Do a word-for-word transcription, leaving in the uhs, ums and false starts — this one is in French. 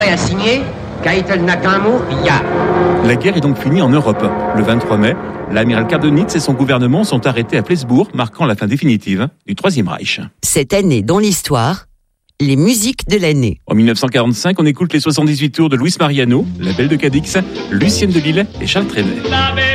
a signé, Keitel n'a qu'un mot, ya. La guerre est donc finie en Europe. Le vingt-trois mai, l'amiral Kardonitz et son gouvernement sont arrêtés à Flensbourg, marquant la fin définitive du Troisième Reich. Cette année dans l'histoire, les musiques de l'année. En dix-neuf cent quarante-cinq, on écoute les soixante-dix-huit tours de Luis Mariano, La Belle de Cadix, Lucienne de Lille et Charles Trenet.